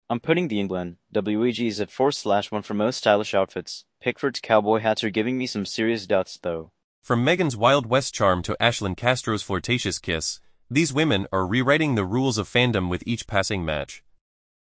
I'm putting the England. WEG's at 4/1 for most stylish outfits. Pickford's cowboy hats are giving me some serious doubts, though. From Meghan's Wild West charm to Ashlyn Castro's flirtatious kiss, these women are rewriting the rules of fandom with each passing match.